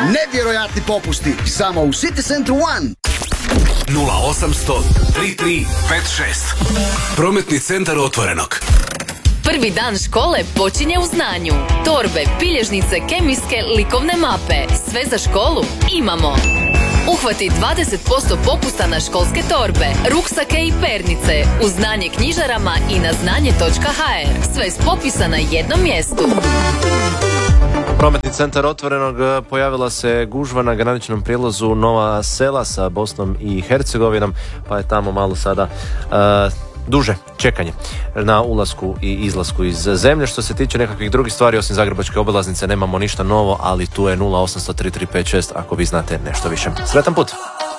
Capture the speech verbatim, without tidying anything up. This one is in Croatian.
Nevjerojatni popusti samo u City Centru One. nula osamsto tri tri pet šest. Prometni centar Otvorenog. Prvi dan škole počinje u znanju. Torbe, bilježnice, kemijske, likovne mape. Sve za školu imamo. Uhvati dvadeset posto popusta na školske torbe, ruksake i pernice. U znanje knjižarama i na znanje točka ha er. Sve s popisa na jednom mjestu. Prometni centar Otvorenog, pojavila se gužva na graničnom prijelazu Nova Sela sa Bosnom i Hercegovinom, pa je tamo malo sada uh, duže čekanje na ulasku i izlasku iz zemlje. Što se tiče nekakvih drugih stvari, osim Zagrebačke obilaznice, nemamo ništa novo, ali tu je nula osamsto tri tri pet šest ako vi znate nešto više. Sretan put!